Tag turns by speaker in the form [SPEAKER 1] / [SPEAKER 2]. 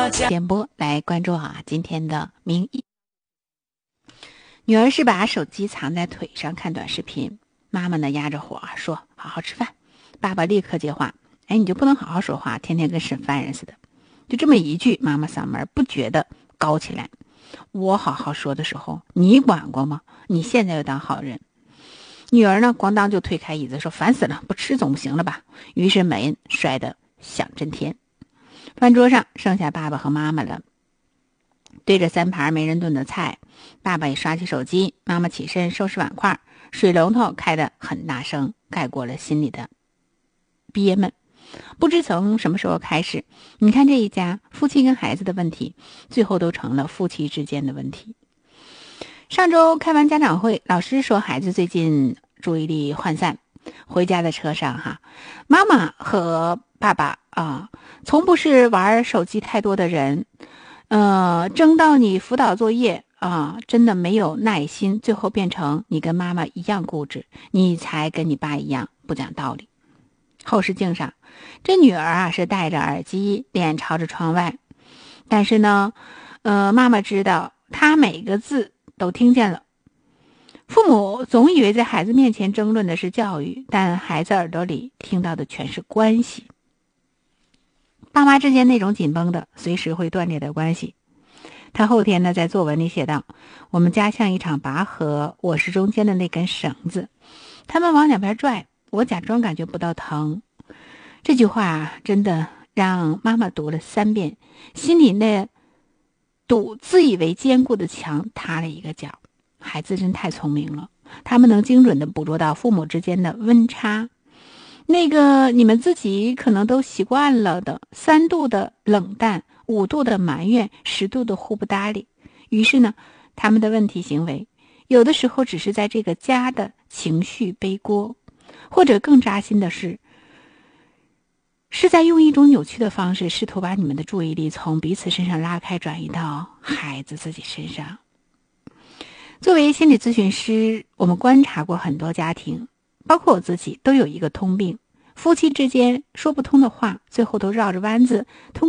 [SPEAKER 1] 点播来关注今天的名医。女儿是把手机藏在腿上看短视频，妈妈呢压着火说好好吃饭。爸爸立刻接话，你就不能好好说话，天天跟审犯人似的。就这么一句，妈妈嗓门不觉得高起来。我好好说的时候你管过吗？你现在又当好人。女儿呢咣当就推开椅子说烦死了，不吃总不行了吧。于是门摔得响震天。饭桌上剩下爸爸和妈妈了，对着3盘没人炖的菜，爸爸也刷起手机，妈妈起身收拾碗筷，水龙头开得很大声，盖过了心里的憋闷。不知从什么时候开始，你看这一家夫妻跟孩子的问题最后都成了夫妻之间的问题。上周开完家长会，老师说孩子最近注意力涣散，回家的车上妈妈和爸爸从不是玩手机太多的人，争到你辅导作业真的没有耐心，最后变成你跟妈妈一样固执，你才跟你爸一样不讲道理。后视镜上，这女儿是戴着耳机，脸朝着窗外，但是呢，妈妈知道她每个字都听见了。父母总以为在孩子面前争论的是教育，但孩子耳朵里听到的全是关系。爸妈之间那种紧绷的随时会断裂的关系。他后天呢在作文里写道，我们家像一场拔河，我是中间的那根绳子，他们往两边拽，我假装感觉不到疼。这句话真的让妈妈读了3遍，心里那堵自以为坚固的墙塌了一个角。孩子真太聪明了，他们能精准地捕捉到父母之间的温差，那个你们自己可能都习惯了的3度的冷淡，5度的埋怨，10度的互不搭理。于是呢，他们的问题行为有的时候只是在这个家的情绪背锅，或者更扎心的是在用一种扭曲的方式试图把你们的注意力从彼此身上拉开，转移到孩子自己身上。作为心理咨询师，我们观察过很多家庭，包括我自己，都有一个通病，夫妻之间说不通的话，最后都绕着弯子通